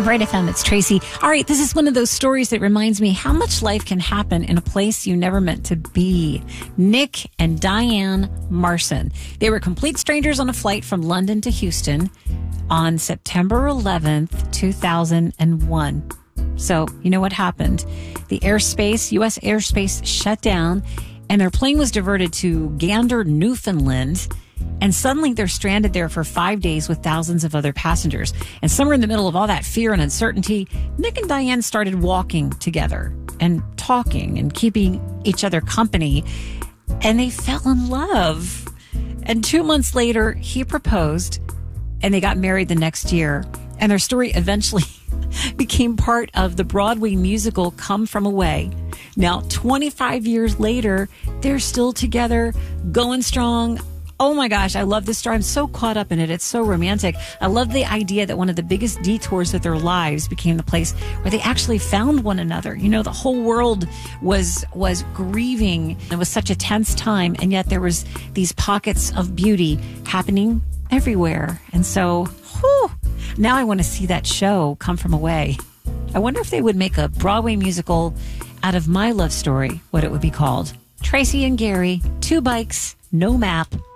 Right, FM, it's Tracy. All right, this is one of those stories that reminds me how much life can happen in a place you never meant to be. Nick and Diane Marson. They were complete strangers on a flight from London to Houston on September 11th, 2001. So, you know what happened? The airspace, U.S. airspace shut down, and their plane was diverted to Gander, Newfoundland. And suddenly they're stranded there for 5 days with thousands of other passengers. And somewhere in the middle of all that fear and uncertainty, Nick and Diane started walking together and talking and keeping each other company. And they fell in love. And 2 months later, he proposed and they got married the next year. And their story eventually became part of the Broadway musical Come From Away. Now, 25 years later, they're still together, going strong. Oh my gosh, I love this story. I'm so caught up in it. It's so romantic. I love the idea that one of the biggest detours of their lives became the place where they actually found one another. You know, the whole world was grieving. It was such a tense time, and yet there was these pockets of beauty happening everywhere. And so, now I want to see that show Come From Away. I wonder if they would make a Broadway musical out of my love story, what it would be called. Tracy and Gary, two bikes, no map.